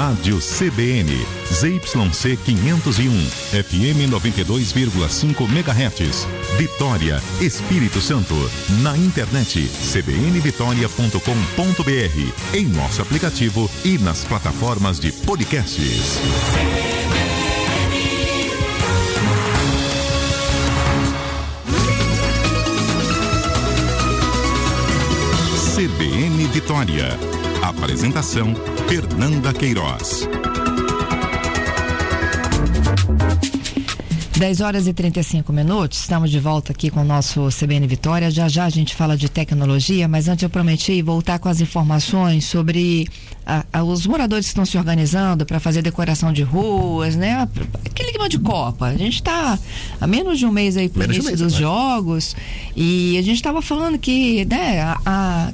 Rádio CBN, ZYC 501, FM 92,5 MHz, Vitória, Espírito Santo. Na internet, cbnvitoria.com.br, em nosso aplicativo e nas plataformas de podcasts. CBN Vitória. Apresentação: Fernanda Queiroz. 10h35. Estamos de volta aqui com o nosso CBN Vitória. Já já a gente fala de tecnologia, mas antes eu prometi voltar com as informações sobre os moradores que estão se organizando para fazer decoração de ruas, né? Aquele clima de Copa. A gente está há menos de um mês aí pro início dos jogos, e a gente estava falando que, né, a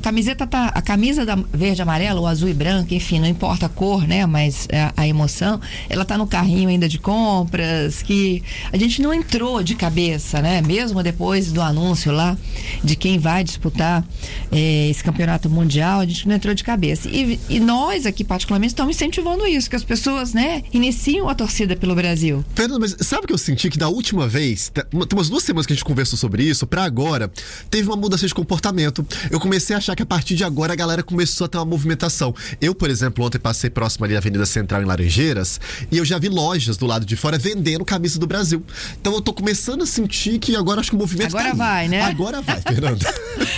camisa da verde, amarela, ou azul e branco, enfim, não importa a cor, né? Mas a emoção, ela tá no carrinho ainda de compras, que a gente não entrou de cabeça, né? Mesmo depois do anúncio lá de quem vai disputar esse campeonato mundial, a gente não entrou de cabeça. E nós aqui, particularmente, estamos incentivando isso, que as pessoas, né, iniciam a torcida pelo Brasil. Fernanda, mas sabe o que eu senti? Que da última vez, tem umas 2 semanas que a gente conversou sobre isso, pra agora, teve uma mudança de comportamento. Eu comecei a achar que a partir de agora a galera começou a ter uma movimentação. Eu, por exemplo, ontem passei próximo ali da Avenida Central, em Laranjeiras, e eu já vi lojas do lado de fora vendendo camisa do Brasil. Então eu tô começando a sentir que agora acho que o movimento agora vai, né? Agora vai, Fernanda.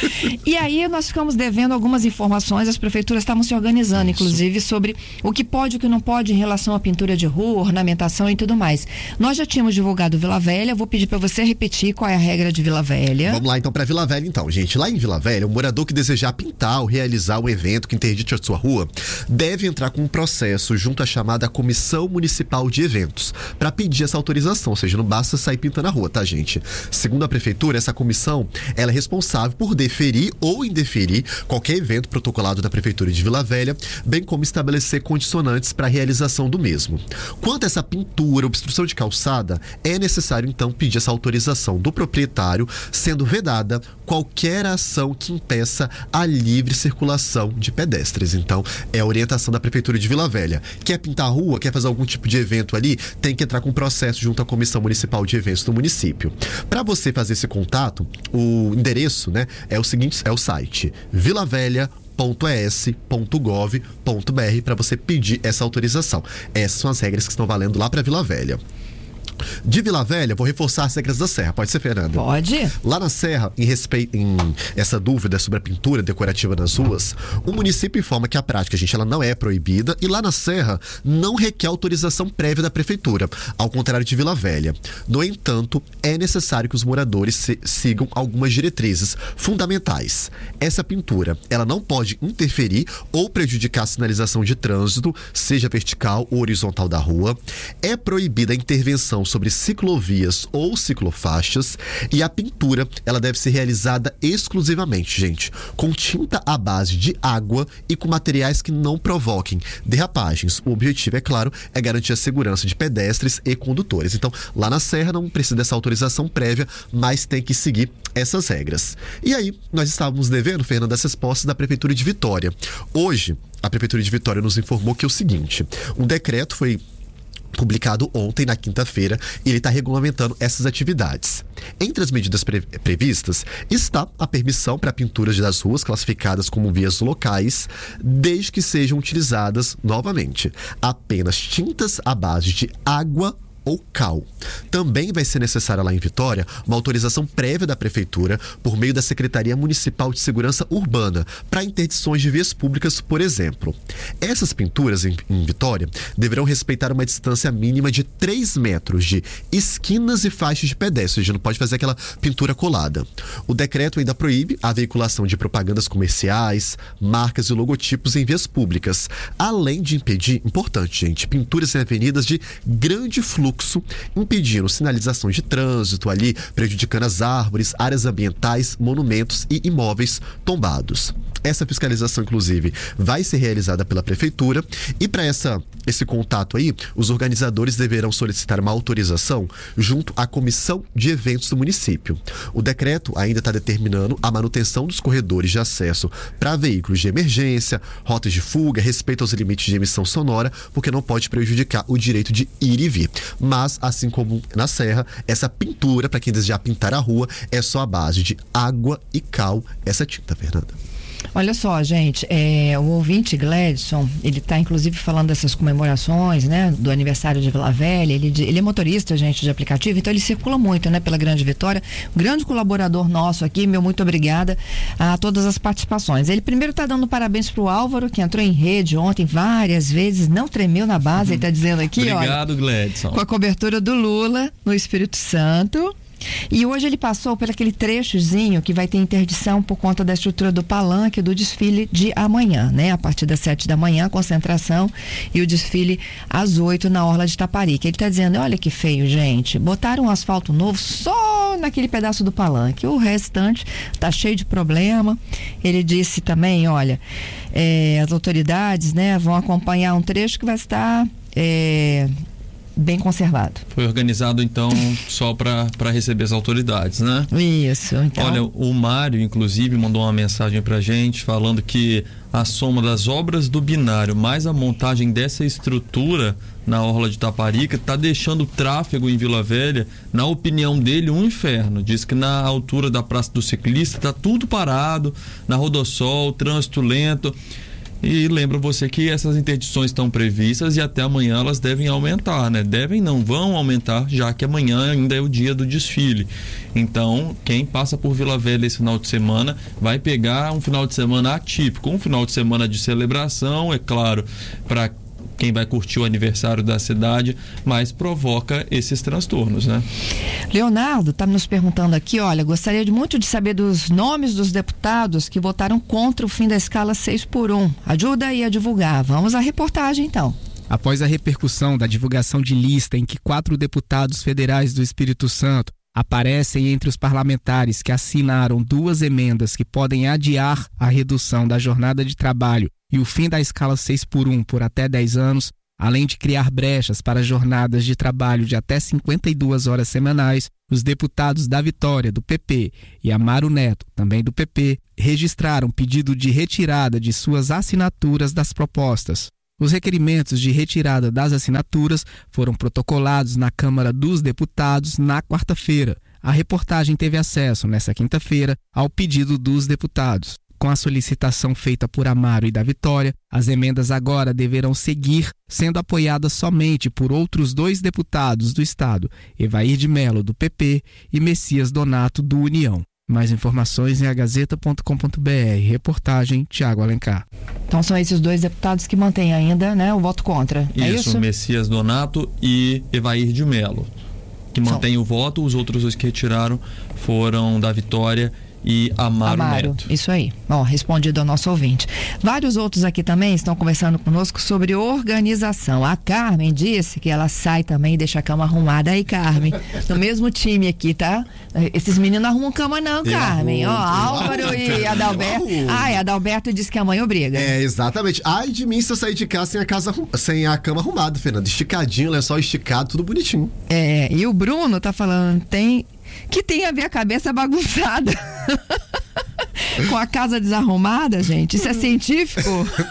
E aí nós ficamos devendo algumas informações, as prefeituras estavam se organizando, inclusive, sobre o que pode e o que não pode em relação à pintura de rua, ornamentação e tudo mais. Nós já tínhamos divulgado Vila Velha, vou pedir para você repetir qual é a regra de Vila Velha. Vamos lá então para Vila Velha então, gente. Lá em Vila Velha, o morador que desejar pintar ou realizar um evento que interdite a sua rua deve entrar com um processo junto à chamada Comissão Municipal de Eventos para pedir essa autorização, ou seja, não basta sair pintando a rua, tá, gente? Segundo a prefeitura, essa comissão, ela é responsável por deferir ou indeferir qualquer evento protocolado da prefeitura de Vila Velha, bem como estabelecer condicionantes para a realização do mesmo. Quanto a essa pintura, obstrução de calçada, é necessário então pedir essa autorização do proprietário, sendo vedada qualquer ação que impeça a livre circulação de pedestres. Então, é a orientação da prefeitura de Vila Velha. Quer pintar a rua, quer fazer algum tipo de evento ali, tem que entrar com um processo junto à Comissão Municipal de Eventos do município. Para você fazer esse contato, o endereço, né, é o seguinte, é o site vilavelha.es.gov.br para você pedir essa autorização. Essas são as regras que estão valendo lá para Vila Velha. De Vila Velha, vou reforçar as regras da Serra. Pode ser, Fernanda? Pode. Lá na Serra, em essa dúvida sobre a pintura decorativa nas ruas, o município informa que a prática, gente, ela não é proibida, e lá na Serra não requer autorização prévia da prefeitura, ao contrário de Vila Velha. No entanto, é necessário que os moradores sigam algumas diretrizes fundamentais. Essa pintura, ela não pode interferir ou prejudicar a sinalização de trânsito, seja vertical ou horizontal da rua. É proibida a intervenção sobre ciclovias ou ciclofaixas, e a pintura, ela deve ser realizada exclusivamente, gente, com tinta à base de água e com materiais que não provoquem derrapagens. O objetivo, é claro, é garantir a segurança de pedestres e condutores. Então, lá na Serra não precisa dessa autorização prévia, mas tem que seguir essas regras. E aí, nós estávamos devendo, Fernanda, as respostas da Prefeitura de Vitória. Hoje, a Prefeitura de Vitória nos informou que é o seguinte: um decreto foi publicado ontem, na quinta-feira, e ele está regulamentando essas atividades. Entre as medidas previstas está a permissão para pinturas das ruas classificadas como vias locais, desde que sejam utilizadas, novamente, apenas tintas à base de água ou cal. Também vai ser necessária lá em Vitória uma autorização prévia da prefeitura por meio da Secretaria Municipal de Segurança Urbana para interdições de vias públicas, por exemplo. Essas pinturas em Vitória deverão respeitar uma distância mínima de 3 metros de esquinas e faixas de pedestre, a gente não pode fazer aquela pintura colada. O decreto ainda proíbe a veiculação de propagandas comerciais, marcas e logotipos em vias públicas, além de impedir, importante, gente, pinturas em avenidas de grande fluxo, impedindo sinalização de trânsito ali, prejudicando as árvores, áreas ambientais, monumentos e imóveis tombados. Essa fiscalização, inclusive, vai ser realizada pela Prefeitura e para esse contato aí, os organizadores deverão solicitar uma autorização junto à Comissão de Eventos do município. O decreto ainda está determinando a manutenção dos corredores de acesso para veículos de emergência, rotas de fuga, respeito aos limites de emissão sonora, porque não pode prejudicar o direito de ir e vir. Mas, assim como na Serra, essa pintura, para quem desejar pintar a rua, é só a base de água e cal, essa tinta, Fernanda. Olha só, gente, o ouvinte Gladson, ele está inclusive falando dessas comemorações, né, do aniversário de Vila Velha. Ele é motorista, gente, de aplicativo, então ele circula muito, né, pela Grande Vitória. Um grande colaborador nosso aqui, meu muito obrigada a todas as participações. Ele primeiro está dando parabéns pro Álvaro, que entrou em rede ontem várias vezes, não tremeu na base, ele está dizendo aqui, obrigado, Gladson. Com a cobertura do Lula no Espírito Santo. E hoje ele passou por aquele trechozinho que vai ter interdição por conta da estrutura do palanque do desfile de amanhã, né? A partir das 7 da manhã, concentração, e o desfile às 8 na Orla de Taparica. Ele está dizendo, olha que feio, gente, botaram um asfalto novo só naquele pedaço do palanque, o restante tá cheio de problema. Ele disse também, olha, as autoridades, né, vão acompanhar um trecho que vai estar bem conservado. Foi organizado, então, só para receber as autoridades, né? Isso, então. Olha, o Mário, inclusive, mandou uma mensagem pra gente falando que a soma das obras do binário mais a montagem dessa estrutura na Orla de Taparica está deixando o tráfego em Vila Velha, na opinião dele, um inferno. Diz que na altura da Praça do Ciclista está tudo parado, na Rodossol, trânsito lento. E lembro você que essas interdições estão previstas e até amanhã elas devem aumentar, né? Vão aumentar, já que amanhã ainda é o dia do desfile. Então, quem passa por Vila Velha esse final de semana vai pegar um final de semana atípico, um final de semana de celebração, é claro, para quem vai curtir o aniversário da cidade, mas provoca esses transtornos, né? Leonardo está nos perguntando aqui, olha, gostaria muito de saber dos nomes dos deputados que votaram contra o fim da escala 6x1. Ajuda aí a divulgar. Vamos à reportagem, então. Após a repercussão da divulgação de lista em que 4 deputados federais do Espírito Santo aparecem entre os parlamentares que assinaram 2 emendas que podem adiar a redução da jornada de trabalho e o fim da escala 6x1 por até 10 anos, além de criar brechas para jornadas de trabalho de até 52 horas semanais, os deputados da Vitória, do PP, e Amaro Neto, também do PP, registraram pedido de retirada de suas assinaturas das propostas. Os requerimentos de retirada das assinaturas foram protocolados na Câmara dos Deputados na quarta-feira. A reportagem teve acesso, nesta quinta-feira, ao pedido dos deputados. Com a solicitação feita por Amaro e da Vitória, as emendas agora deverão seguir sendo apoiadas somente por outros 2 deputados do Estado, Evair de Mello, do PP, e Messias Donato, do União. Mais informações em agazeta.com.br. Reportagem Tiago Alencar. Então são esses 2 deputados que mantêm ainda, né, o voto contra. Isso, é isso? Messias Donato e Evair de Mello, que mantém o voto. Os outros 2 que retiraram foram da Vitória e Amaro Neto. Isso aí. Bom, respondido ao nosso ouvinte. Vários outros aqui também estão conversando conosco sobre organização. A Carmen disse que ela sai também e deixa a cama arrumada. Aí, Carmen, no mesmo time aqui, tá? Esses meninos não arrumam cama não, Carmen. Álvaro e Adalberto. Adalberto disse que amanhã briga. Exatamente. Ai de mim se eu sair de casa sem a cama arrumada, Fernanda. Esticadinho, lençol esticado, tudo bonitinho. E o Bruno tá falando, que tem a ver a cabeça bagunçada com a casa desarrumada, gente. Isso é científico?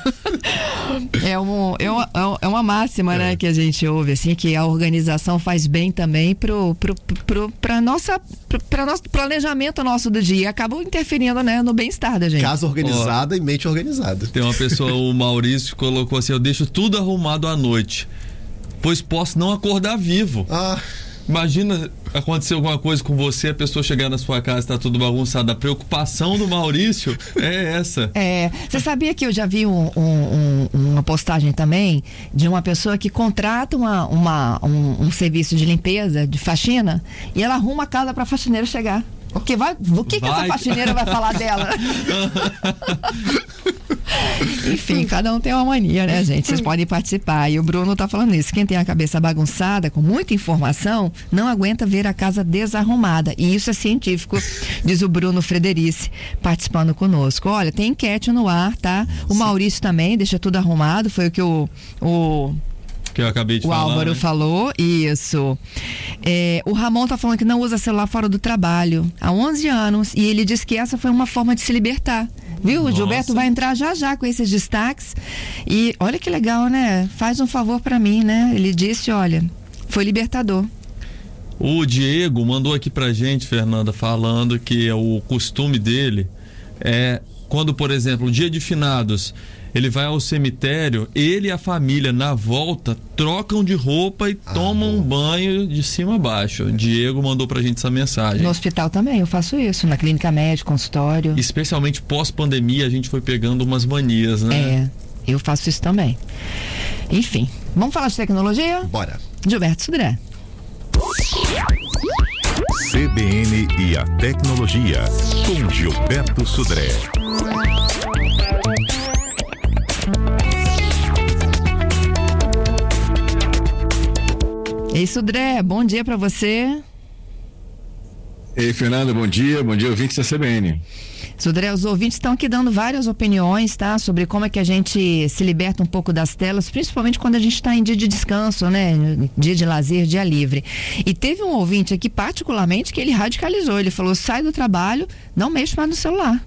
É uma máxima, né, que a gente ouve, assim, que a organização faz bem também para nosso planejamento nosso do dia. Acaba interferindo, né, no bem-estar da gente. Casa organizada e mente organizada. Tem uma pessoa, o Maurício, colocou assim: eu deixo tudo arrumado à noite, pois posso não acordar vivo. Imagina acontecer alguma coisa com você, a pessoa chegar na sua casa e tá tudo bagunçado. A preocupação do Maurício é essa. Você sabia que eu já vi uma postagem também de uma pessoa que contrata um serviço de limpeza, de faxina, e ela arruma a casa pra faxineiro chegar. O que essa faxineira vai falar dela? Enfim, cada um tem uma mania, né, gente? Vocês podem participar. E o Bruno tá falando isso. Quem tem a cabeça bagunçada, com muita informação, não aguenta ver a casa desarrumada. E isso é científico, diz o Bruno Frederici, participando conosco. Olha, tem enquete no ar, tá? O Maurício também deixa tudo arrumado. Foi o que que eu acabei de falar. O Álvaro falou, isso. O Ramon tá falando que não usa celular fora do trabalho há 11 anos e ele diz que essa foi uma forma de se libertar. Viu? O Gilberto vai entrar já com esses destaques e olha que legal, né? Faz um favor pra mim, né? Ele disse, olha, foi libertador. O Diego mandou aqui pra gente, Fernanda, falando que o costume dele é quando, por exemplo, dia de finados, ele vai ao cemitério, ele e a família, na volta, trocam de roupa e tomam um banho de cima a baixo. O Diego mandou pra gente essa mensagem. No hospital também, eu faço isso, na clínica médica, consultório. Especialmente pós-pandemia, a gente foi pegando umas manias, né? Eu faço isso também. Enfim, vamos falar de tecnologia? Bora. Gilberto Sudré. CBN e a tecnologia, com Gilberto Sudré. Ei, Sudré, bom dia para você. Ei, Fernanda, bom dia ouvintes da CBN. Sudré, os ouvintes estão aqui dando várias opiniões, tá? Sobre como é que a gente se liberta um pouco das telas, principalmente quando a gente está em dia de descanso, né? Dia de lazer, dia livre. E teve um ouvinte aqui, particularmente, que ele radicalizou. Ele falou, sai do trabalho, não mexe mais no celular.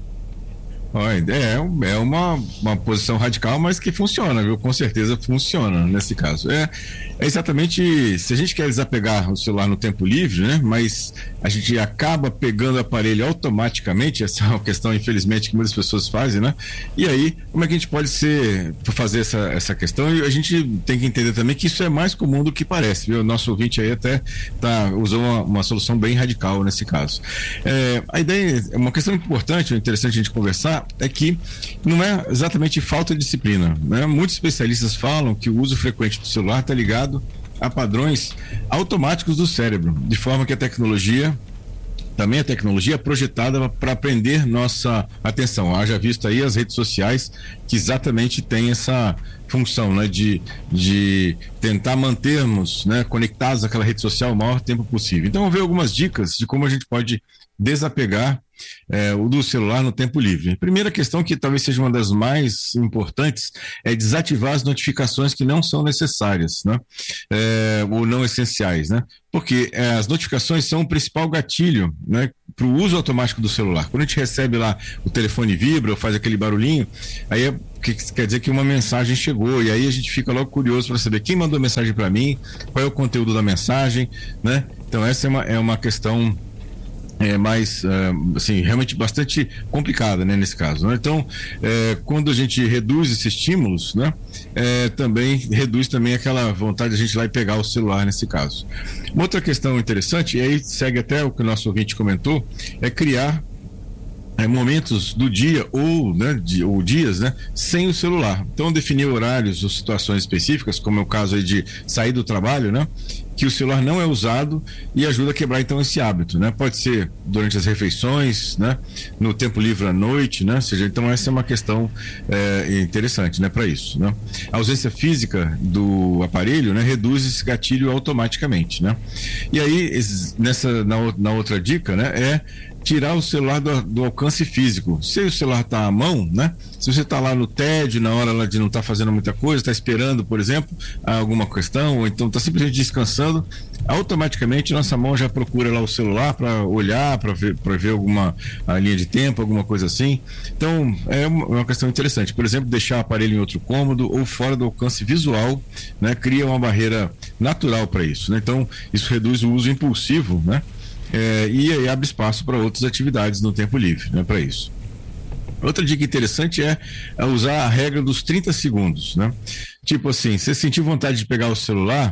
É uma posição radical, mas que funciona, viu? Com certeza funciona nesse caso. É exatamente, se a gente quer desapegar o celular no tempo livre, né? Mas a gente acaba pegando o aparelho automaticamente, essa é uma questão, infelizmente, que muitas pessoas fazem, né? E aí, como é que a gente pode fazer essa questão? E a gente tem que entender também que isso é mais comum do que parece, viu? O nosso ouvinte aí até usou uma solução bem radical nesse caso. A ideia, uma questão importante, interessante a gente conversar, é que não é exatamente falta de disciplina, né? Muitos especialistas falam que o uso frequente do celular está ligado a padrões automáticos do cérebro, de forma que a tecnologia é projetada para prender nossa atenção. Haja visto aí as redes sociais que exatamente têm essa função, né, de tentar mantermos, né, conectados àquela rede social o maior tempo possível. Então, vamos ver algumas dicas de como a gente pode desapegar o do celular no tempo livre. Primeira questão, que talvez seja uma das mais importantes, é desativar as notificações que não são necessárias, né? Ou não essenciais, né? Porque as notificações são o principal gatilho, né, para o uso automático do celular. Quando a gente recebe lá, o telefone vibra ou faz aquele barulhinho, aí que quer dizer que uma mensagem chegou, e aí a gente fica logo curioso para saber quem mandou mensagem para mim, qual é o conteúdo da mensagem, né? Então essa é uma questão mais, assim, realmente bastante complicada, né, nesse caso, né? Então, quando a gente reduz esses estímulos, né, também reduz também aquela vontade de a gente ir lá e pegar o celular nesse caso. Uma outra questão interessante, e aí segue até o que o nosso ouvinte comentou, é criar momentos do dia ou dias, né, sem o celular. Então, definir horários ou situações específicas, como é o caso aí de sair do trabalho, né, que o celular não é usado, e ajuda a quebrar então esse hábito, né? Pode ser durante as refeições, né? No tempo livre à noite, né? Ou seja, então essa é uma questão interessante, né? Para isso, né? A ausência física do aparelho, né? Reduz esse gatilho automaticamente, né? E aí, na outra dica, né? É tirar o celular do alcance físico. Se o celular está à mão, né? Se você está lá no tédio, na hora lá de não estar fazendo muita coisa, está esperando, por exemplo, alguma questão, ou então está simplesmente descansando, automaticamente nossa mão já procura lá o celular para olhar, para ver alguma linha de tempo, alguma coisa assim. Então, é uma questão interessante. Por exemplo, deixar o aparelho em outro cômodo ou fora do alcance visual, né? Cria uma barreira natural para isso, né? Então, isso reduz o uso impulsivo, né? E aí abre espaço para outras atividades no tempo livre, né, para isso. Outra dica interessante é usar a regra dos 30 segundos, né? Tipo assim, você sentir vontade de pegar o celular,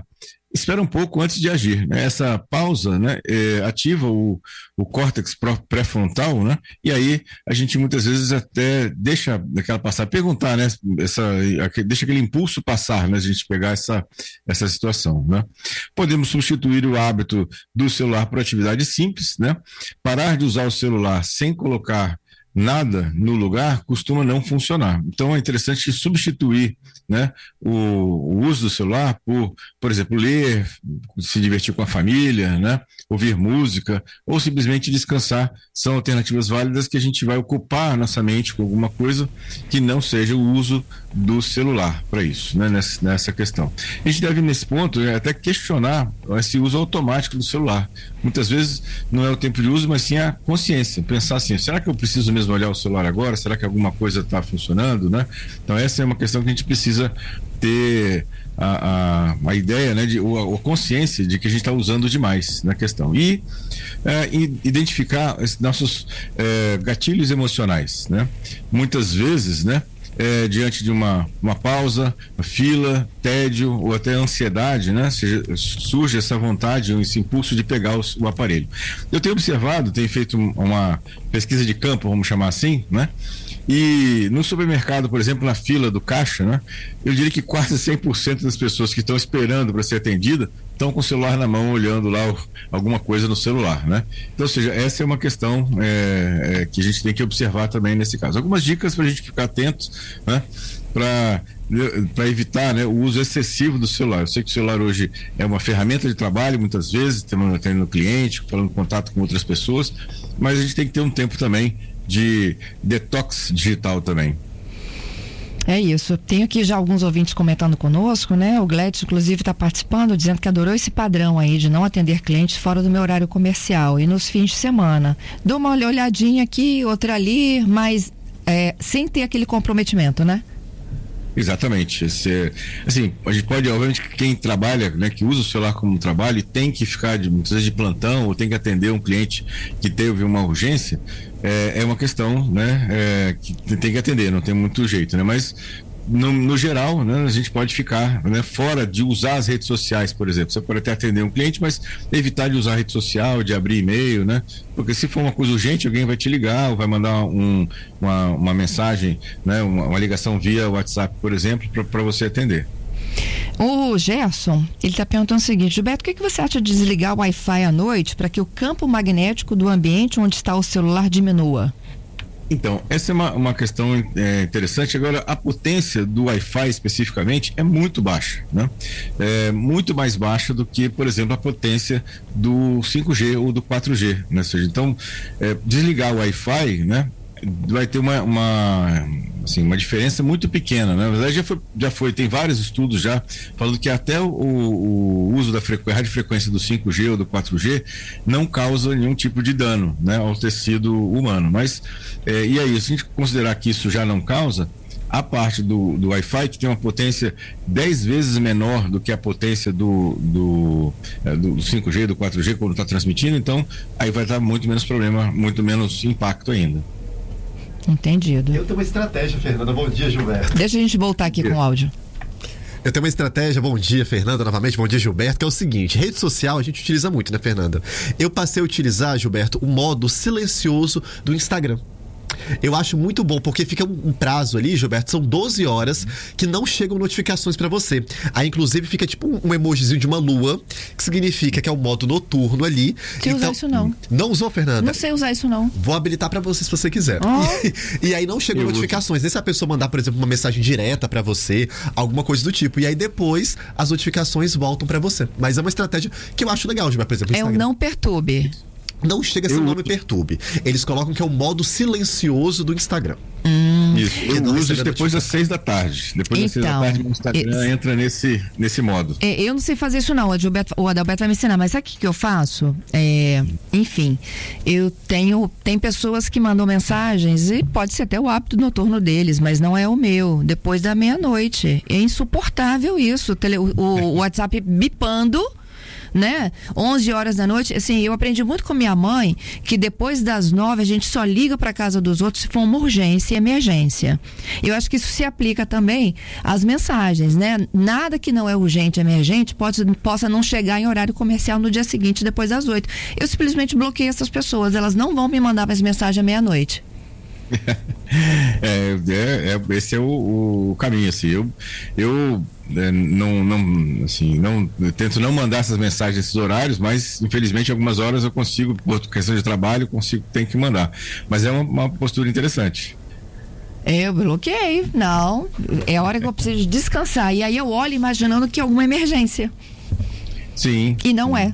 espera um pouco antes de agir, né? Essa pausa, né, ativa o córtex pré-frontal, né? E aí a gente muitas vezes até deixa aquela passar, perguntar, né? Deixa aquele impulso passar, né? A gente pegar essa situação, né? Podemos substituir o hábito do celular por atividade simples, né? Parar de usar o celular sem colocar nada no lugar costuma não funcionar. Então é interessante substituir, né, o uso do celular por exemplo, ler, se divertir com a família, né, ouvir música ou simplesmente descansar. São alternativas válidas que a gente vai ocupar a nossa mente com alguma coisa que não seja o uso do celular para isso, né, nessa questão. A gente deve, nesse ponto, até questionar esse uso automático do celular. Muitas vezes não é o tempo de uso, mas sim a consciência. Pensar assim, será que eu preciso mesmo olhar o celular agora? Será que alguma coisa está funcionando, né? Então essa é uma questão que a gente precisa ter a ideia, né, a consciência de que a gente está usando demais na questão. E identificar nossos gatilhos emocionais, né? Muitas vezes, né, diante de uma pausa, uma fila, tédio ou até ansiedade, né? Surge essa vontade, esse impulso de pegar o aparelho. Eu tenho observado, tenho feito uma pesquisa de campo, vamos chamar assim, né? E no supermercado, por exemplo, na fila do caixa, né? Eu diria que quase 100% das pessoas que estão esperando para ser atendida estão com o celular na mão, olhando lá alguma coisa no celular, né? Então, ou seja, essa é uma questão que a gente tem que observar também nesse caso. Algumas dicas para a gente ficar atentos, né? Para evitar, né, o uso excessivo do celular. Eu sei que o celular hoje é uma ferramenta de trabalho, muitas vezes, atendendo o cliente, falando em contato com outras pessoas, mas a gente tem que ter um tempo também de detox digital também. É isso. Tenho aqui já alguns ouvintes comentando conosco, né? O Gladys, inclusive, está participando, dizendo que adorou esse padrão aí de não atender clientes fora do meu horário comercial e nos fins de semana. Dou uma olhadinha aqui, outra ali, mas sem ter aquele comprometimento, né? Exatamente. Assim, a gente pode, obviamente, quem trabalha, né, que usa o celular como trabalho e tem que ficar muitas vezes de plantão ou tem que atender um cliente que teve uma urgência, é uma questão, né, que tem que atender, não tem muito jeito, né, mas no geral, né, a gente pode ficar, né, fora de usar as redes sociais, por exemplo. Você pode até atender um cliente, mas evitar de usar a rede social, de abrir e-mail, né? Porque se for uma coisa urgente, alguém vai te ligar ou vai mandar uma mensagem, né, uma ligação via WhatsApp, por exemplo, para você atender. O Gerson, ele está perguntando o seguinte: Gilberto, o que você acha de desligar o Wi-Fi à noite para que o campo magnético do ambiente onde está o celular diminua? Então, essa é uma questão interessante. Agora, a potência do Wi-Fi especificamente é muito baixa, né? É muito mais baixa do que, por exemplo, a potência do 5G ou do 4G, né? Ou seja, então, desligar o Wi-Fi, né, vai ter uma diferença muito pequena, né? Na verdade tem vários estudos já falando que até o uso da radiofrequência do 5G ou do 4G não causa nenhum tipo de dano, né, ao tecido humano, mas e aí, se a gente considerar que isso já não causa, a parte do Wi-Fi, que tem uma potência 10 vezes menor do que a potência do 5G, do 4G quando está transmitindo, então aí vai dar muito menos problema, muito menos impacto ainda. Entendido. Eu tenho uma estratégia, Fernanda. Bom dia, Gilberto. Deixa a gente voltar aqui com o áudio. Eu tenho uma estratégia, bom dia, Fernanda, novamente, bom dia, Gilberto, que é o seguinte: rede social a gente utiliza muito, né, Fernanda? Eu passei a utilizar, Gilberto, o modo silencioso do Instagram. Eu acho muito bom, porque fica um prazo ali, Gilberto, são 12 horas que não chegam notificações pra você. Aí, inclusive, fica tipo um emojizinho de uma lua, que significa que é o modo noturno ali. Você usar isso não. Não usou, Fernanda? Não sei usar isso não. Vou habilitar pra você se você quiser. E aí não chegam notificações. Nem se a pessoa mandar, por exemplo, uma mensagem direta pra você, alguma coisa do tipo. E aí depois as notificações voltam pra você. Mas é uma estratégia que eu acho legal, Gilberto, por exemplo, Instagram. Não perturbe. Não chega a ser o nome perturbe. Eles colocam que é o modo silencioso do Instagram. Isso. Eu uso isso depois das 6 da tarde. Depois das 6 da tarde, o Instagram entra nesse modo. Eu não sei fazer isso não. O Adalberto vai me ensinar. Mas sabe o que eu faço? Enfim, tem pessoas que mandam mensagens, e pode ser até o hábito noturno deles, mas não é o meu. Depois da meia-noite. É insuportável isso. O WhatsApp bipando né? 11 horas da noite, assim, eu aprendi muito com minha mãe que depois das 9 a gente só liga para casa dos outros se for uma urgência e emergência. Eu acho que isso se aplica também às mensagens, né? Nada que não é urgente e emergente possa não chegar em horário comercial no dia seguinte, depois das 8. Eu simplesmente bloqueio essas pessoas, elas não vão me mandar mais mensagem à meia-noite. Esse é o caminho, assim. Eu tento não mandar essas mensagens nesses horários, mas infelizmente algumas horas eu consigo, por questão de trabalho, tenho que mandar. Mas é uma postura interessante. Eu bloqueei, não, é a hora que eu preciso descansar, e aí eu olho imaginando que é alguma emergência. Sim. E não é.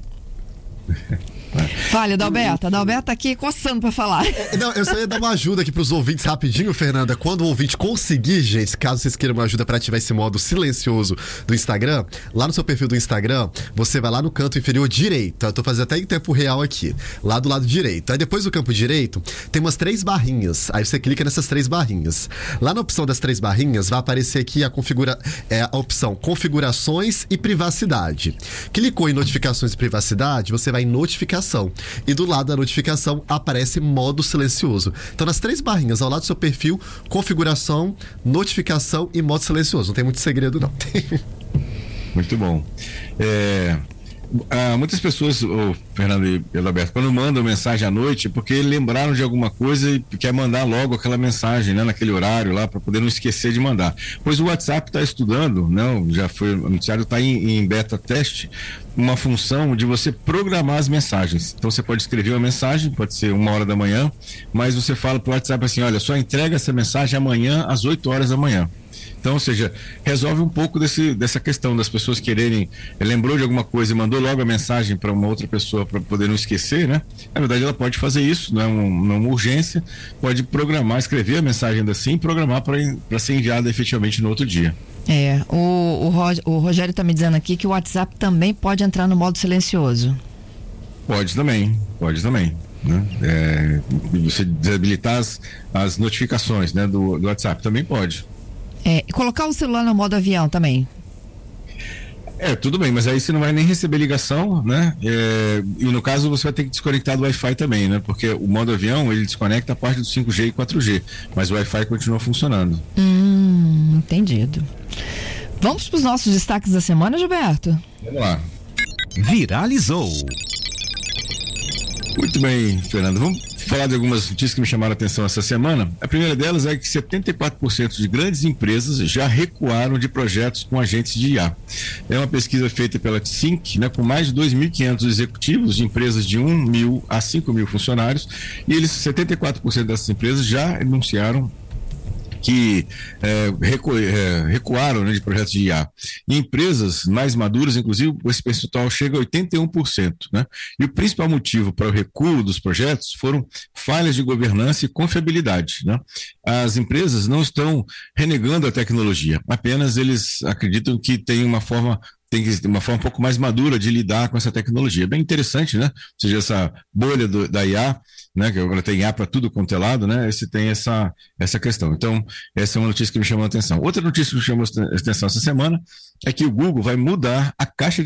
Fale, Adalberto. Adalberto tá aqui coçando pra falar. Não, eu só ia dar uma ajuda aqui pros ouvintes rapidinho, Fernanda. Quando o ouvinte conseguir, gente, caso vocês queiram uma ajuda pra ativar esse modo silencioso do Instagram, lá no seu perfil do Instagram, você vai lá no canto inferior direito. Eu tô fazendo até em tempo real aqui. Lá do lado direito. Aí depois do campo direito, tem umas 3 barrinhas. Aí você clica nessas 3 barrinhas. Lá na opção das 3 barrinhas, vai aparecer aqui a opção Configurações e Privacidade. Clicou em Notificações e Privacidade, você vai em Notificação. E do lado da notificação aparece modo silencioso. Então, nas 3 barrinhas ao lado do seu perfil, configuração, notificação e modo silencioso. Não tem muito segredo, não. Muito bom. Muitas pessoas, Fernando e Adalberto, quando mandam mensagem à noite, porque lembraram de alguma coisa e quer mandar logo aquela mensagem, né, naquele horário lá, para poder não esquecer de mandar. Pois o WhatsApp está estudando, não, já foi anunciado, está em beta teste, uma função de você programar as mensagens. Então você pode escrever uma mensagem, pode ser 1h da manhã, mas você fala para o WhatsApp assim: olha, só entrega essa mensagem amanhã às 8 horas da manhã. Então, ou seja, resolve um pouco dessa questão das pessoas quererem, lembrou de alguma coisa e mandou logo a mensagem para uma outra pessoa para poder não esquecer, né? Na verdade, ela pode fazer isso, não é uma urgência, pode programar, escrever a mensagem ainda assim e programar para ser enviada efetivamente no outro dia. O Rogério está me dizendo aqui que o WhatsApp também pode entrar no modo silencioso. Pode também. Né? Você desabilitar as notificações, né, do WhatsApp também pode. E colocar o celular no modo avião também. Tudo bem, mas aí você não vai nem receber ligação, né? E no caso você vai ter que desconectar do Wi-Fi também, né? Porque o modo avião, ele desconecta a parte do 5G e 4G, mas o Wi-Fi continua funcionando. Entendido. Vamos para os nossos destaques da semana, Gilberto? Vamos lá. Viralizou. Muito bem, Fernando. Vamos falar de algumas notícias que me chamaram a atenção essa semana. A primeira delas é que 74% de grandes empresas já recuaram de projetos com agentes de IA. É uma pesquisa feita pela Sync, né, com mais de 2.500 executivos de empresas de 1.000 a 5.000 funcionários, e 74% dessas empresas já anunciaram que recuaram, né, de projetos de IA. Em empresas mais maduras, inclusive, esse percentual chega a 81%. Né? E o principal motivo para o recuo dos projetos foram falhas de governança e confiabilidade. Né? As empresas não estão renegando a tecnologia, apenas eles acreditam que tem uma forma um pouco mais madura de lidar com essa tecnologia. É bem interessante, né? Ou seja, essa bolha da IA, né? Que agora tem IA para tudo quanto é lado, né? Tem essa questão. Então, essa é uma notícia que me chamou a atenção. Outra notícia que me chamou a atenção essa semana é que o Google vai mudar a caixa de